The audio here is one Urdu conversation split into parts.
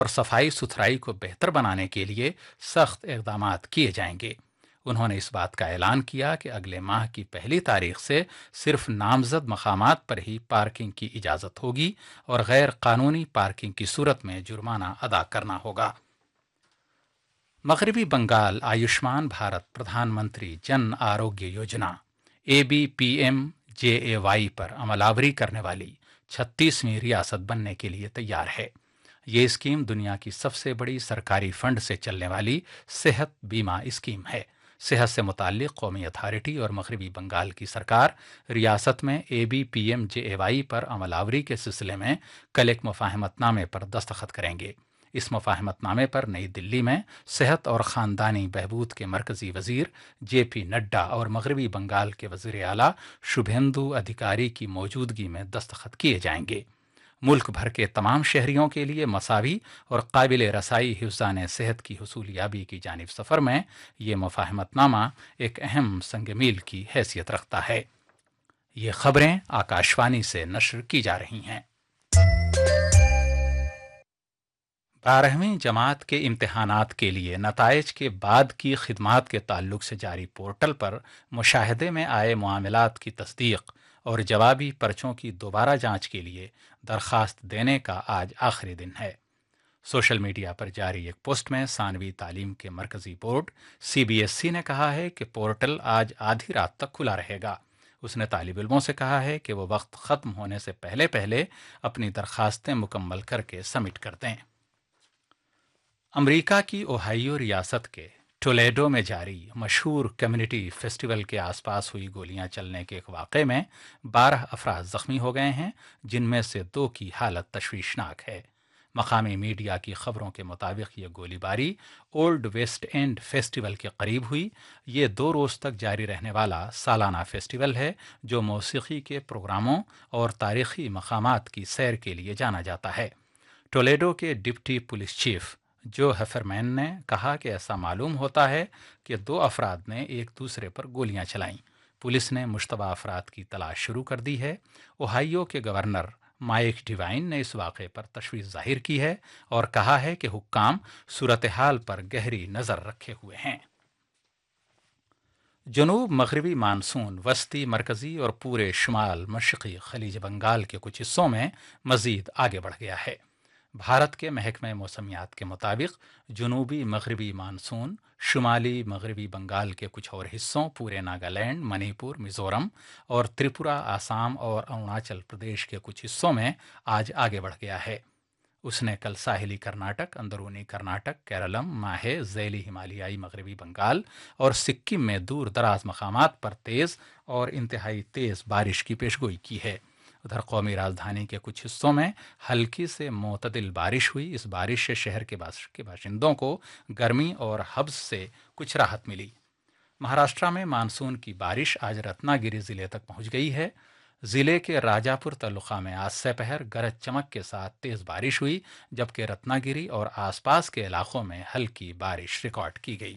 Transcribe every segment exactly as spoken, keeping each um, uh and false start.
اور صفائی ستھرائی کو بہتر بنانے کے لیے سخت اقدامات کیے جائیں گے۔ انہوں نے اس بات کا اعلان کیا کہ اگلے ماہ کی پہلی تاریخ سے صرف نامزد مقامات پر ہی پارکنگ کی اجازت ہوگی اور غیر قانونی پارکنگ کی صورت میں جرمانہ ادا کرنا ہوگا۔ مغربی بنگال آیوشمان بھارت پردھان منتری جن آروگیہ یوجنا اے بی پی ایم جے اے وائی پر عمل آوری کرنے والی چھتیسویں ریاست بننے کے لیے تیار ہے۔ یہ اسکیم دنیا کی سب سے بڑی سرکاری فنڈ سے چلنے والی صحت بیمہ اسکیم ہے۔ صحت سے متعلق قومی اتھارٹی اور مغربی بنگال کی سرکار ریاست میں اے بی پی ایم جے اے وائی پر عمل آوری کے سلسلے میں کل ایک مفاہمت نامے پر دستخط کریں گے۔ اس مفاہمت نامے پر نئی دلی میں صحت اور خاندانی بہبود کے مرکزی وزیر جے پی نڈا اور مغربی بنگال کے وزیر اعلیٰ شبھیندو ادھیکاری کی موجودگی میں دستخط کیے جائیں گے۔ ملک بھر کے تمام شہریوں کے لیے مساوی اور قابل رسائی حفظان صحت کی حصولیابی کی جانب سفر میں یہ مفاہمت نامہ ایک اہم سنگ میل کی حیثیت رکھتا ہے۔ یہ خبریں آکاشوانی سے نشر کی جا رہی ہیں۔ بارہویں جماعت کے امتحانات کے لیے نتائج کے بعد کی خدمات کے تعلق سے جاری پورٹل پر مشاہدے میں آئے معاملات کی تصدیق اور جوابی پرچوں کی دوبارہ جانچ کے لیے درخواست دینے کا آج آخری دن ہے۔ سوشل میڈیا پر جاری ایک پوسٹ میں ثانوی تعلیم کے مرکزی board C B S E نے کہا ہے کہ پورٹل آج آدھی رات تک کھلا رہے گا۔ اس نے طالب علموں سے کہا ہے کہ وہ وقت ختم ہونے سے پہلے پہلے اپنی درخواستیں مکمل کر کے سبمٹ کر دیں۔ امریکہ کی اوہائیو ریاست کے ٹولیڈو میں جاری مشہور کمیونٹی فیسٹیول کے آس پاس ہوئی گولیاں چلنے کے ایک واقعے میں بارہ افراد زخمی ہو گئے ہیں، جن میں سے دو کی حالت تشویشناک ہے۔ مقامی میڈیا کی خبروں کے مطابق یہ گولی باری اولڈ ویسٹ اینڈ فیسٹیول کے قریب ہوئی۔ یہ دو روز تک جاری رہنے والا سالانہ فیسٹیول ہے جو موسیقی کے پروگراموں اور تاریخی مقامات کی سیر کے لیے جانا جاتا ہے۔ ٹولیڈو کے ڈپٹی پولیس چیف جو ہیفرمین نے کہا کہ ایسا معلوم ہوتا ہے کہ دو افراد نے ایک دوسرے پر گولیاں چلائیں۔ پولیس نے مشتبہ افراد کی تلاش شروع کر دی ہے۔ اوہائیو کے گورنر مائک ڈیوائن نے اس واقعے پر تشویش ظاہر کی ہے اور کہا ہے کہ حکام صورتحال پر گہری نظر رکھے ہوئے ہیں۔ جنوب مغربی مانسون وسطی مرکزی اور پورے شمال مشرقی خلیج بنگال کے کچھ حصوں میں مزید آگے بڑھ گیا ہے۔ بھارت کے محکمہ موسمیات کے مطابق جنوبی مغربی مانسون شمالی مغربی بنگال کے کچھ اور حصوں، پورے ناگالینڈ، منی پور، میزورم اور تریپورہ، آسام اور اروناچل پردیش کے کچھ حصوں میں آج آگے بڑھ گیا ہے۔ اس نے کل ساحلی کرناٹک، اندرونی کرناٹک، کیرلم، ماہے، ذیلی ہمالیائی مغربی بنگال اور سکم میں دور دراز مقامات پر تیز اور انتہائی تیز بارش کی پیشگوئی کی ہے۔ ادھر قومی راجدھانی کے کچھ حصوں میں ہلکی سے معتدل بارش ہوئی۔ اس بارش سے شہر کے باشندوں کو گرمی اور حبس سے کچھ راحت ملی۔ مہاراشٹرا میں مانسون کی بارش آج رتنا گیری ضلع تک پہنچ گئی ہے۔ ضلع کے راجا پور تعلقہ میں آج سے پہر گرج چمک کے ساتھ تیز بارش ہوئی، جبکہ رتنا گیری اور آس پاس کے علاقوں میں ہلکی بارش ریکارڈ کی گئی۔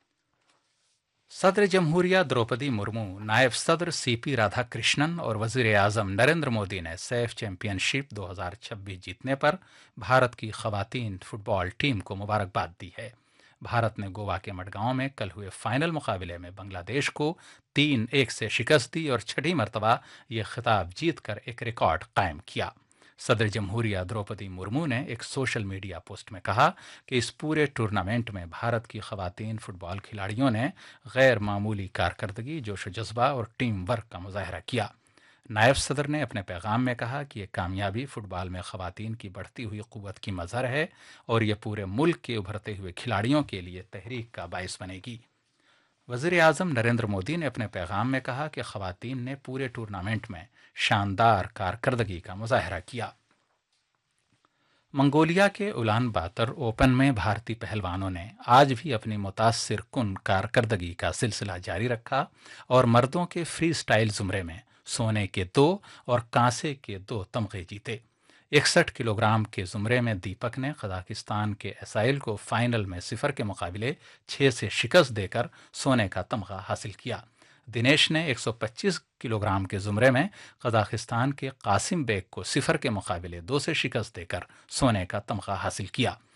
صدر جمہوریہ دروپدی مرمو، نائب صدر سی پی رادھا کرشنن اور وزیر اعظم نریندر مودی نے سیف چیمپئن شپ دو ہزار چھبیس جیتنے پر بھارت کی خواتین فٹ بال ٹیم کو مبارکباد دی ہے۔ بھارت نے گوا کے مڈگاؤں میں کل ہوئے فائنل مقابلے میں بنگلہ دیش کو تین ایک سے شکست دی اور چھٹی مرتبہ یہ خطاب جیت کر ایک ریکارڈ قائم کیا۔ صدر جمہوریہ دروپدی مرمو نے ایک سوشل میڈیا پوسٹ میں کہا کہ اس پورے ٹورنامنٹ میں بھارت کی خواتین فٹ بال کھلاڑیوں نے غیر معمولی کارکردگی، جوش و جذبہ اور ٹیم ورک کا مظاہرہ کیا۔ نائب صدر نے اپنے پیغام میں کہا کہ یہ کامیابی فٹ بال میں خواتین کی بڑھتی ہوئی قوت کی مظہر ہے اور یہ پورے ملک کے ابھرتے ہوئے کھلاڑیوں کے لیے تحریک کا باعث بنے گی۔ وزیر اعظم نریندر مودی نے اپنے پیغام میں کہا کہ خواتین نے پورے ٹورنامنٹ میں شاندار کارکردگی کا مظاہرہ کیا۔ منگولیا کے اولان باتر اوپن میں بھارتی پہلوانوں نے آج بھی اپنی متاثر کن کارکردگی کا سلسلہ جاری رکھا اور مردوں کے فری سٹائل زمرے میں سونے کے دو اور کانسے کے دو تمغے جیتے۔ اکسٹھ کلو گرام کے زمرے میں دیپک نے قزاقستان کے اسائل کو فائنل میں صفر کے مقابلے چھ سے شکست دے کر سونے کا تمغہ حاصل کیا۔ دنیش نے ایک سو پچیس کلو گرام کے زمرے میں قزاقستان کے قاسم بیگ کو صفر کے مقابلے دو سے شکست دے کر سونے کا تمغہ حاصل کیا۔